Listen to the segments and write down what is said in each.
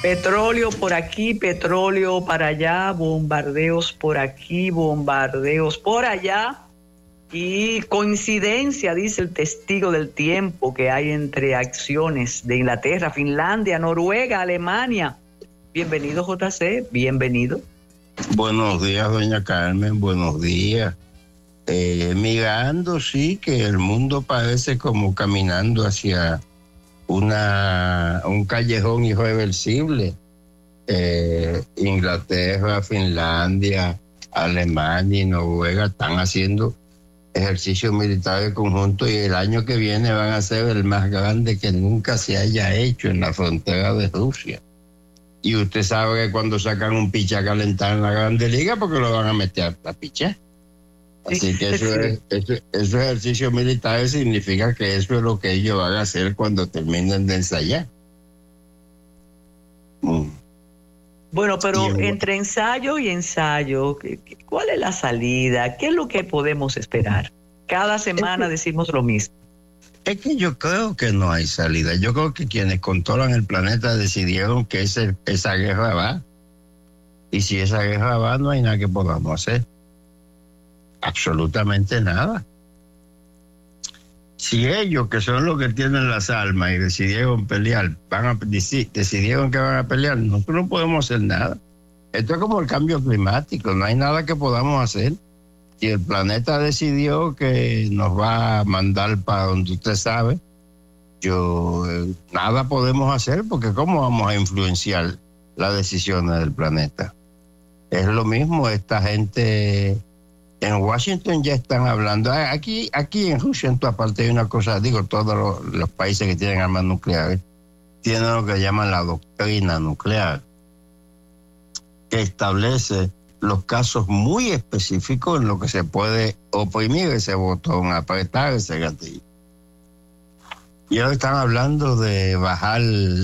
Petróleo por aquí, petróleo para allá, bombardeos por aquí, bombardeos por allá. Y coincidencia, dice el testigo del tiempo, que hay entre acciones de Inglaterra, Finlandia, Noruega, Alemania. Bienvenido, JC, bienvenido. Buenos días, doña Carmen, buenos días. Mirando, sí, que el mundo parece como caminando hacia un callejón irreversible. Inglaterra, Finlandia, Alemania y Noruega están haciendo ejercicios militares conjuntos y el año que viene van a ser el más grande que nunca se haya hecho en la frontera de Rusia. Y usted sabe que cuando sacan un picha a calentar en la Grande Liga, porque lo van a meter a pichar. Así que esos ejercicios militares significa que eso es lo que ellos van a hacer cuando terminen de ensayar. Bueno, pero entre ensayo y ensayo, ¿cuál es la salida? ¿Qué es lo que podemos esperar? Cada semana decimos lo mismo. Es que yo creo que no hay salida. Yo creo que quienes controlan el planeta decidieron que esa guerra va. Y si esa guerra va, no hay nada que podamos hacer. Absolutamente nada. Si ellos, que son los que tienen las armas y decidieron pelear, decidieron que van a pelear, nosotros no podemos hacer nada. Esto es como el cambio climático, no hay nada que podamos hacer. Si el planeta decidió que nos va a mandar para donde usted sabe, nada podemos hacer, porque ¿cómo vamos a influenciar las decisiones del planeta? Es lo mismo, esta gente en Washington ya están hablando. Aquí en Rusia, en toda parte hay una cosa, todos los países que tienen armas nucleares tienen lo que llaman la doctrina nuclear, que establece los casos muy específicos en los que se puede oprimir ese botón, apretar ese gatillo. Y ahora están hablando de bajar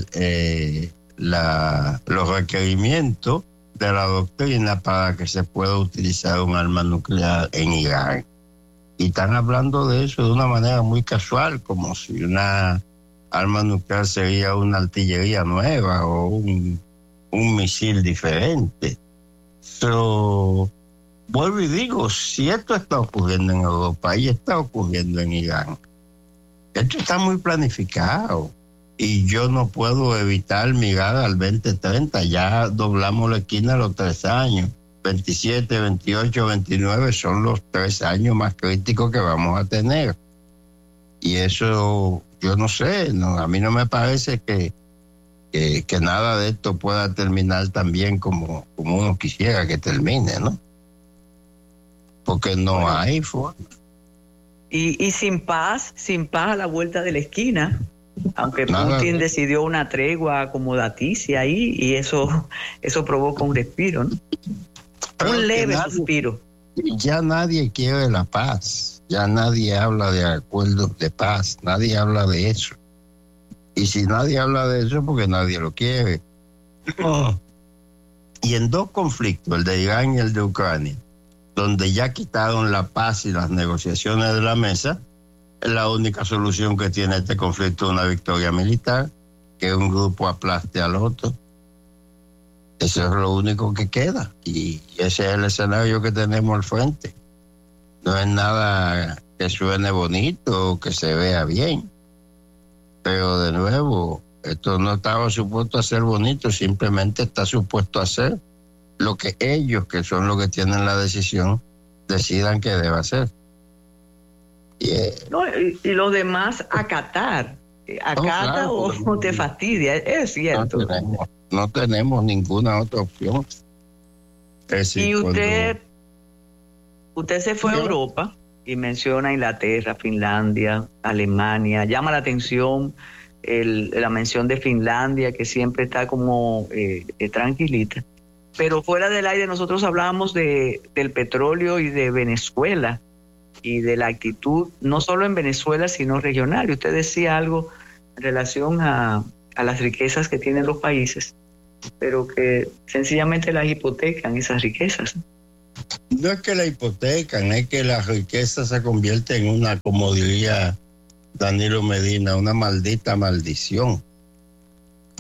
los requerimientos de la doctrina para que se pueda utilizar un arma nuclear en Irán. Y están hablando de eso de una manera muy casual, como si una arma nuclear sería una artillería nueva o un misil diferente. Pero vuelvo y digo, si esto está ocurriendo en Europa y está ocurriendo en Irán, esto está muy planificado y yo no puedo evitar mirar al 2030. Ya doblamos la esquina a los 3 años. 27, 28, 29 son los 3 años más críticos que vamos a tener. Y eso, yo no sé, a mí no me parece que nada de esto pueda terminar tan bien como uno quisiera que termine, ¿no? Porque no hay forma. Y sin paz a la vuelta de la esquina, aunque Putin decidió una tregua acomodaticia ahí, y eso provoca un respiro, ¿no? Un leve suspiro. Ya nadie quiere la paz, ya nadie habla de acuerdos de paz, nadie habla de eso. Y si nadie habla de eso, porque nadie lo quiere. Y en 2 conflictos, el de Irán y el de Ucrania, donde ya quitaron la paz y las negociaciones de la mesa, la única solución que tiene este conflicto es una victoria militar, que un grupo aplaste al otro. Eso es lo único que queda. Y ese es el escenario que tenemos al frente. No es nada que suene bonito o que se vea bien. Pero de nuevo, esto no estaba supuesto a ser bonito, simplemente está supuesto a ser lo que ellos, que son los que tienen la decisión, decidan que debe hacer. Y lo demás, acatar. Acata claro, o te fastidia, es cierto. No tenemos ninguna otra opción. Y usted se fue a Europa y menciona Inglaterra, Finlandia, Alemania. Llama la atención la mención de Finlandia, que siempre está como tranquilita. Pero fuera del aire nosotros hablábamos del petróleo y de Venezuela y de la actitud, no solo en Venezuela, sino regional. Y usted decía algo en relación a las riquezas que tienen los países, pero que sencillamente las hipotecan, esas riquezas. No es que la hipotecan, es que la riqueza se convierte en una, como diría Danilo Medina, una maldita maldición.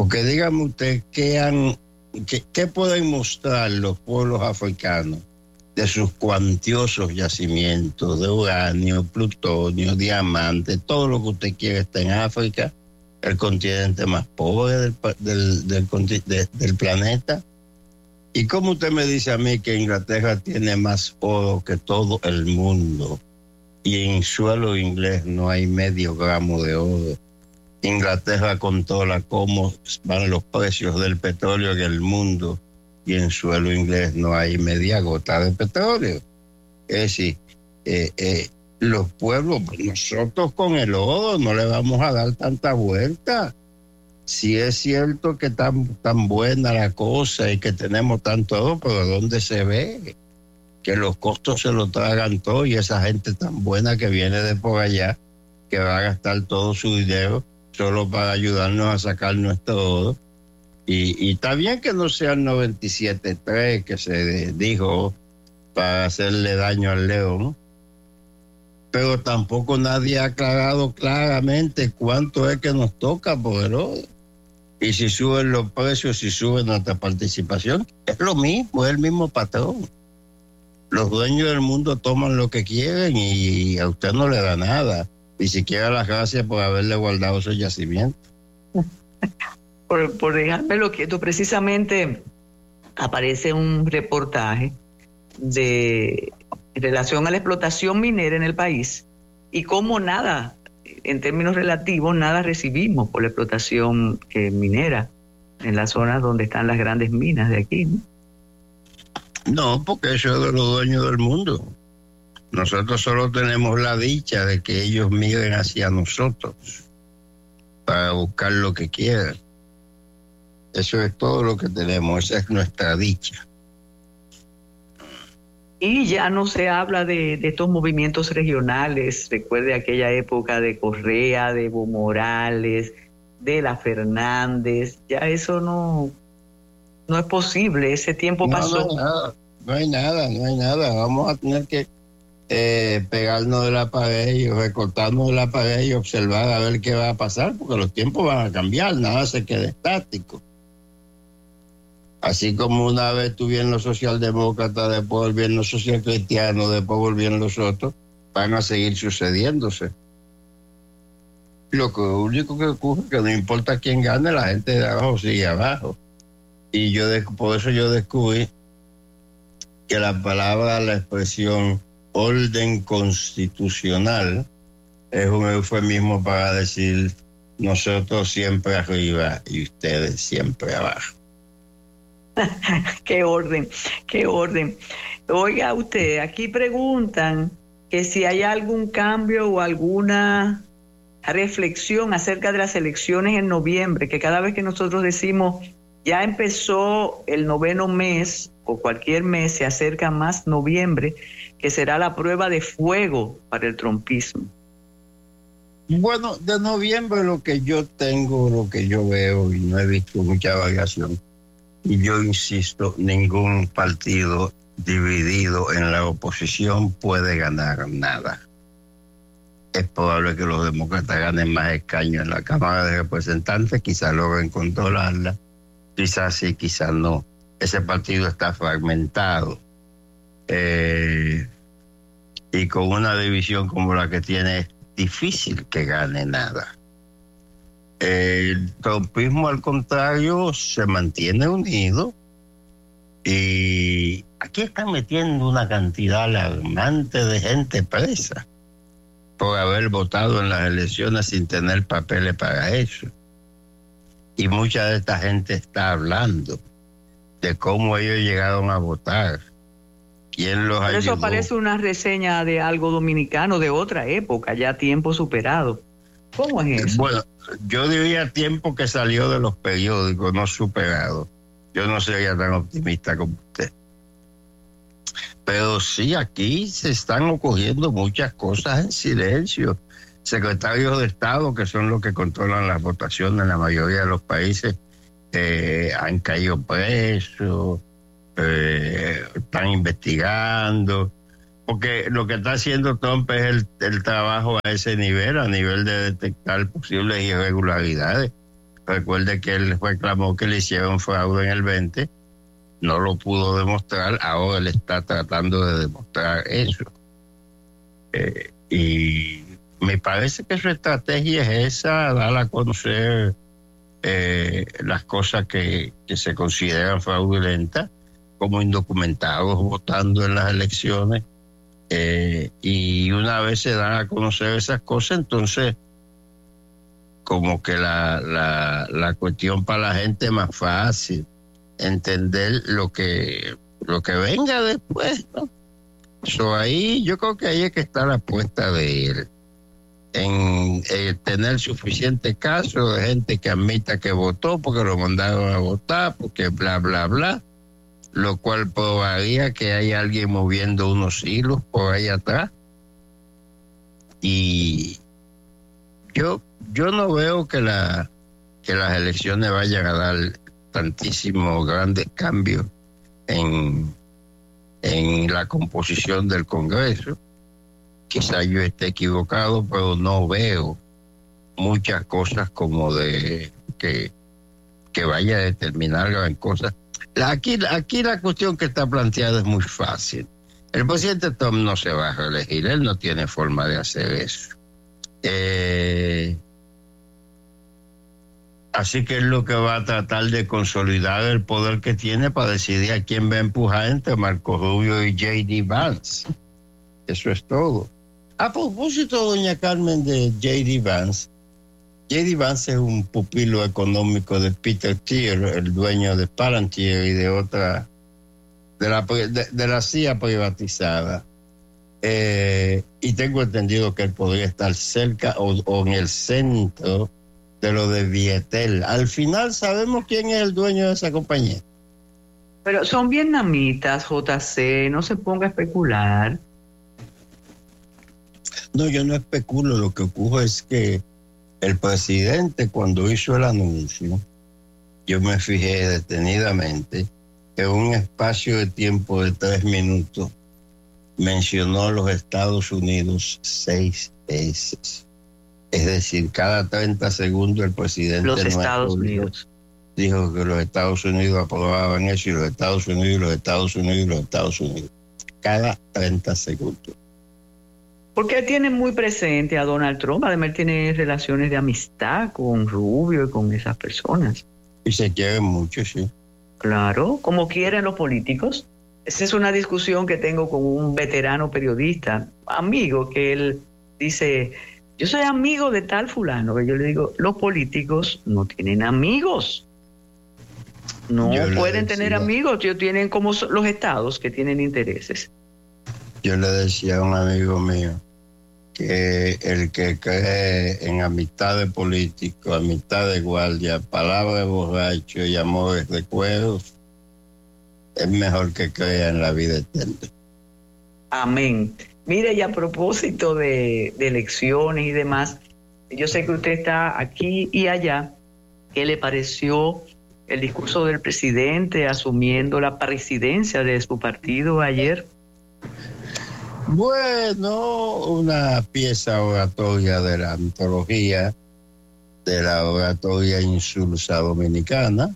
Porque dígame usted, ¿qué pueden mostrar los pueblos africanos de sus cuantiosos yacimientos de uranio, plutonio, diamantes, todo lo que usted quiere está en África, el continente más pobre del planeta? ¿Y cómo usted me dice a mí que Inglaterra tiene más oro que todo el mundo y en suelo inglés no hay medio gramo de oro? Inglaterra controla cómo van los precios del petróleo en el mundo y en suelo inglés no hay media gota de petróleo. Es decir, los pueblos, nosotros con el oro no le vamos a dar tanta vuelta. Si es cierto que tan buena la cosa y que tenemos tanto oro, pero ¿dónde se ve? Que los costos se lo tragan todo y esa gente tan buena que viene de por allá, que va a gastar todo su dinero solo para ayudarnos a sacar nuestro oro. Y está bien que no sea el 97.3 que se dijo para hacerle daño al león, pero tampoco nadie ha aclarado claramente cuánto es que nos toca por el oro. Y si suben los precios, si sube nuestra participación, es lo mismo, es el mismo patrón. Los dueños del mundo toman lo que quieren y a usted no le da nada, ni siquiera las gracias por haberle guardado esos yacimientos. Por dejármelo quieto, precisamente aparece un reportaje en relación a la explotación minera en el país y cómo nada, en términos relativos, nada recibimos por la explotación minera en las zonas donde están las grandes minas de aquí, ¿no? No, porque eso es de los dueños del mundo. Nosotros solo tenemos la dicha de que ellos miren hacia nosotros para buscar lo que quieran. Eso es todo lo que tenemos, esa es nuestra dicha. Y ya no se habla de estos movimientos regionales. Recuerde aquella época de Correa, de Evo Morales, de la Fernández. Ya eso no es posible, ese tiempo pasó. No hay nada. Vamos a tener que pegarnos de la pared y recortarnos de la pared y observar a ver qué va a pasar, porque los tiempos van a cambiar, nada se queda estático. Así como una vez tuvieron los socialdemócratas, después volvieron los socialcristianos, después volvieron los otros, van a seguir sucediéndose. Lo único que ocurre es que no importa quién gane, la gente de abajo sigue abajo. Y por eso yo descubrí que la expresión orden constitucional es un eufemismo para decir nosotros siempre arriba y ustedes siempre abajo. Qué orden. Oiga usted, aquí preguntan que si hay algún cambio o alguna reflexión acerca de las elecciones en noviembre, que cada vez que nosotros decimos ya empezó el 9º mes o cualquier mes, se acerca más noviembre, que será la prueba de fuego para el trumpismo. Bueno, de noviembre lo que yo veo y no he visto mucha variación. Y yo insisto, ningún partido dividido en la oposición puede ganar nada. Es probable que los demócratas ganen más escaños en la Cámara de Representantes, quizás logren controlarla, quizás sí, quizás no. Ese partido está fragmentado. Y con una división como la que tiene es difícil que gane nada. El trumpismo, al contrario, se mantiene unido y aquí están metiendo una cantidad alarmante de gente presa por haber votado en las elecciones sin tener papeles para eso. Y mucha de esta gente está hablando de cómo ellos llegaron a votar, quién los ayudó. Eso parece una reseña de algo dominicano de otra época, ya tiempo superado. ¿Cómo es eso? Bueno, yo diría tiempo que salió de los periódicos, no superado. Yo no sería tan optimista como usted. Pero sí, aquí se están ocurriendo muchas cosas en silencio. Secretarios de Estado, que son los que controlan las votaciones en la mayoría de los países, han caído presos, están investigando. Porque lo que está haciendo Trump es el trabajo a ese nivel, a nivel de detectar posibles irregularidades. Recuerde que él reclamó que le hicieron fraude en el 20, no lo pudo demostrar, ahora él está tratando de demostrar eso. Y me parece que su estrategia es esa, dar a conocer las cosas que se consideran fraudulentas, como indocumentados votando en las elecciones, y una vez se dan a conocer esas cosas, entonces como que la cuestión para la gente es más fácil entender lo que venga después, ¿no? So, ahí yo creo que ahí es que está la apuesta de él, en tener suficiente caso de gente que admita que votó porque lo mandaron a votar, porque bla, bla, bla, lo cual probaría que hay alguien moviendo unos hilos por ahí atrás. Y yo no veo que las elecciones vayan a dar tantísimos grandes cambios en la composición del Congreso. Quizá yo esté equivocado, pero no veo muchas cosas como de que vaya a determinar gran cosa. Aquí la cuestión que está planteada es muy fácil. El presidente Trump no se va a reelegir, él no tiene forma de hacer eso. Así que es lo que va a tratar de consolidar el poder que tiene para decidir a quién va a empujar entre Marco Rubio y J.D. Vance. Eso es todo. A propósito, doña Carmen, de J.D. Vance. J.D. Vance es un pupilo económico de Peter Thiel, el dueño de Palantir y de otra, de la CIA privatizada. Y tengo entendido que él podría estar cerca o en el centro de lo de Vietel. Al final sabemos quién es el dueño de esa compañía. Pero son vietnamitas, JC, no se ponga a especular. No, yo no especulo, lo que ocurre es que el presidente, cuando hizo el anuncio, yo me fijé detenidamente que en un espacio de tiempo de 3 minutos mencionó los Estados Unidos 6 veces. Es decir, cada 30 segundos el presidente los Estados Unidos dijo que los Estados Unidos aprobaban eso, y los Estados Unidos, los Estados Unidos, y los Estados Unidos. Cada 30 segundos. Porque tiene muy presente a Donald Trump, además tiene relaciones de amistad con Rubio y con esas personas. Y se quieren mucho, sí. Claro, como quieren los políticos. Esa es una discusión que tengo con un veterano periodista, amigo, que él dice, yo soy amigo de tal fulano, que yo le digo, los políticos no tienen amigos. No pueden tener amigos, ellos tienen como los estados que tienen intereses. Yo le decía a un amigo mío que el que cree en amistad de político, amistad de guardia, palabra de borracho y amores de cueros, es mejor que crea en la vida eterna. Amén. Mire, y a propósito de elecciones y demás, yo sé que usted está aquí y allá. ¿Qué le pareció el discurso del presidente asumiendo la presidencia de su partido ayer? Bueno, una pieza oratoria de la antología de la oratoria insulsa dominicana.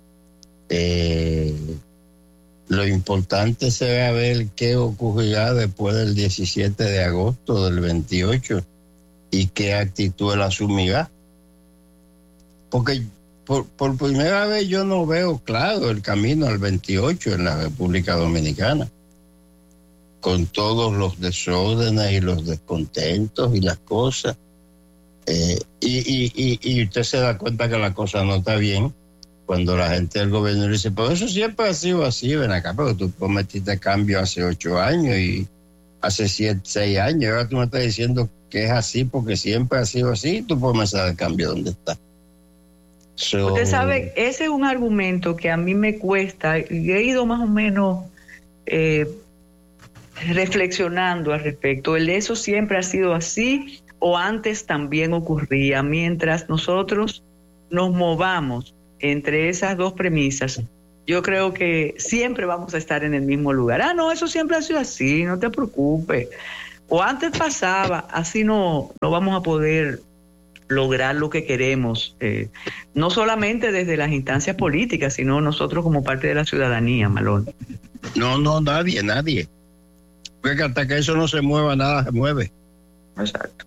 Lo importante será ver qué ocurrirá después del 17 de agosto del 28 y qué actitud él asumirá. Porque por primera vez yo no veo claro el camino al 28 en la República Dominicana, con todos los desórdenes y los descontentos y las cosas. Y usted se da cuenta que la cosa no está bien cuando la gente del gobierno le dice, pero eso siempre ha sido así, ven acá, pero tú prometiste cambio hace 8 años y hace 6 años, ahora tú me estás diciendo que es así porque siempre ha sido así, tu promesa de cambio, ¿dónde está? Usted sabe, ese es un argumento que a mí me cuesta, y he ido más o menos reflexionando al respecto. Eso siempre ha sido así o antes también ocurría. Mientras nosotros nos movamos entre esas dos premisas, yo creo que siempre vamos a estar en el mismo lugar. No, eso siempre ha sido así, no te preocupes. O antes pasaba, así no vamos a poder lograr lo que queremos, no solamente desde las instancias políticas, sino nosotros como parte de la ciudadanía, Malón. No, nadie. Porque hasta que eso no se mueva, nada se mueve. Exacto.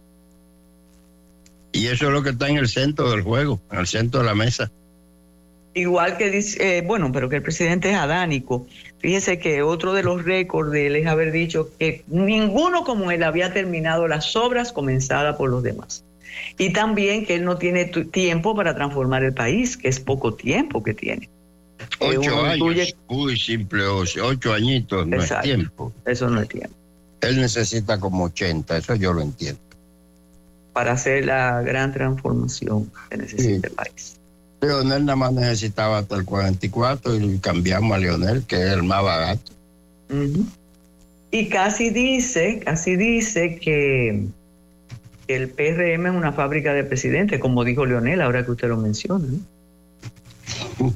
Y eso es lo que está en el centro del juego, en el centro de la mesa. Igual que dice, pero que el presidente es adánico. Fíjese que otro de los récords de él es haber dicho que ninguno como él había terminado las obras comenzadas por los demás. Y también que él no tiene tiempo para transformar el país, que es poco tiempo que tiene. 8 años, muy simple, 8 añitos, no es tiempo. Eso no es tiempo. Él necesita como 80, eso yo lo entiendo. Para hacer la gran transformación que necesita el país. Leonel nada más necesitaba hasta el 44 y cambiamos a Leonel, que es el más barato. Uh-huh. Y casi dice que el PRM es una fábrica de presidentes, como dijo Leonel, ahora que usted lo menciona, ¿no?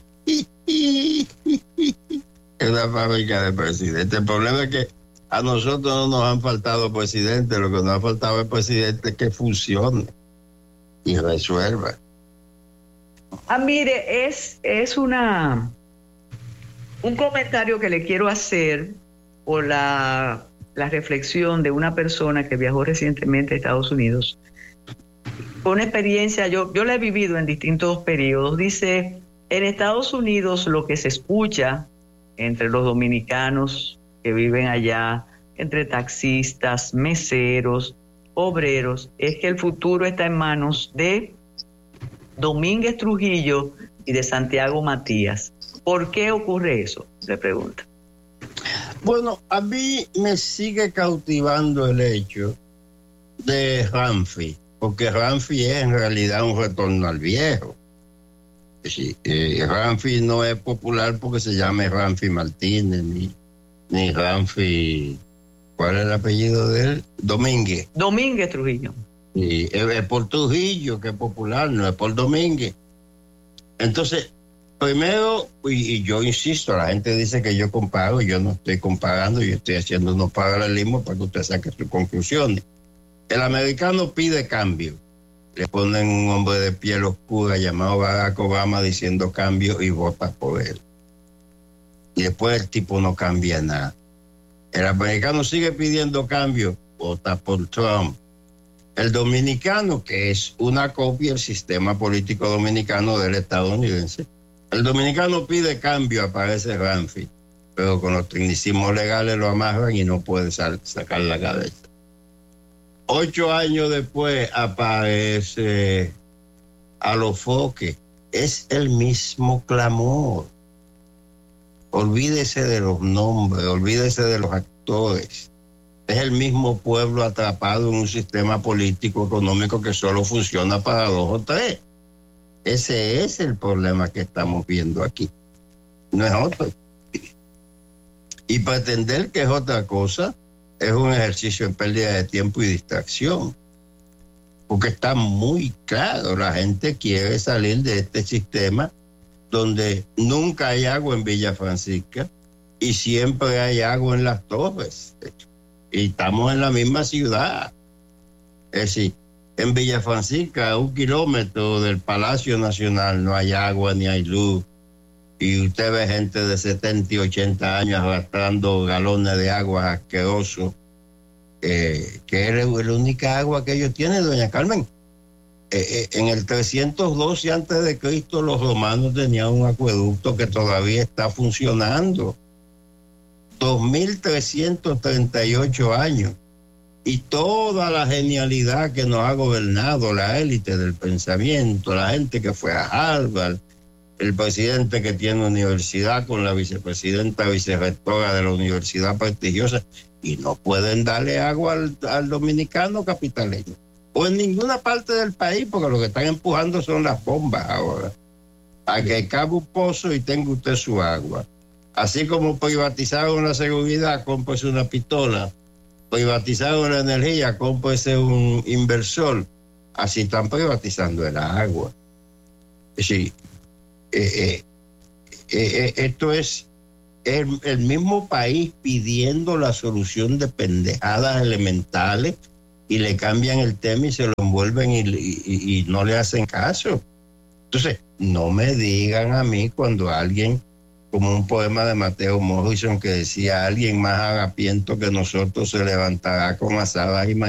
Es una fábrica de presidentes. El problema es que a nosotros no nos han faltado presidentes, lo que nos ha faltado es presidente que funcione y resuelva. Mire, es un comentario que le quiero hacer por la reflexión de una persona que viajó recientemente a Estados Unidos. Con una experiencia, yo la he vivido en distintos periodos. Dice, en Estados Unidos lo que se escucha entre los dominicanos que viven allá, entre taxistas, meseros, obreros, es que el futuro está en manos de Domínguez Trujillo y de Santiago Matías. ¿Por qué ocurre eso? Le pregunta. Bueno, a mí me sigue cautivando el hecho de Ramfi, porque Ramfi es en realidad un retorno al viejo. Sí, Ramfi no es popular porque se llame Ramfi Martínez, ni Ramfi, ¿cuál es el apellido de él? Domínguez. Domínguez Trujillo. Y es por Trujillo que es popular, no es por Domínguez. Entonces, primero, y yo insisto, la gente dice que yo comparo, yo no estoy comparando, yo estoy haciendo unos paralelismos para que usted saque sus conclusiones. El americano pide cambio. Le ponen un hombre de piel oscura llamado Barack Obama diciendo cambio y vota por él. Y después el tipo no cambia nada. El americano sigue pidiendo cambio, vota por Trump. El dominicano, que es una copia del sistema político dominicano del estadounidense, el dominicano pide cambio, aparece Ramfi, pero con los tecnicismos legales lo amarran y no puede sacar la cabeza. 8 años después aparece Alofoque. Es el mismo clamor. Olvídese de los nombres, olvídese de los actores. Es el mismo pueblo atrapado en un sistema político económico que solo funciona para 2 o 3. Ese es el problema que estamos viendo aquí. No es otro. Y pretender que es otra cosa es un ejercicio en pérdida de tiempo y distracción. Porque está muy claro, la gente quiere salir de este sistema donde nunca hay agua en Villa Francisca y siempre hay agua en Las Torres. Y estamos en la misma ciudad. Es decir, en Villa Francisca, a 1 kilómetro del Palacio Nacional, no hay agua ni hay luz. Y usted ve gente de 70 y 80 años arrastrando galones de agua asquerosos, que es la única agua que ellos tienen, doña Carmen. En el 312 antes de Cristo los romanos tenían un acueducto que todavía está funcionando. 2338 años. Y toda la genialidad que nos ha gobernado la élite del pensamiento, la gente que fue a Harvard, el presidente que tiene universidad con la vicepresidenta, vicerrectora de la universidad prestigiosa, y no pueden darle agua al dominicano capitaleño, o en ninguna parte del país, porque lo que están empujando son las bombas ahora, a que cabe un pozo y tenga usted su agua. Así como privatizaron la seguridad, cómprese una pistola, privatizaron la energía, cómprese un inversor, así están privatizando el agua. Sí. Esto es el mismo país pidiendo la solución de pendejadas elementales y le cambian el tema y se lo envuelven y no le hacen caso. Entonces, no me digan a mí cuando alguien, como un poema de Mateo Morrison que decía, alguien más harapiento que nosotros se levantará con asadas y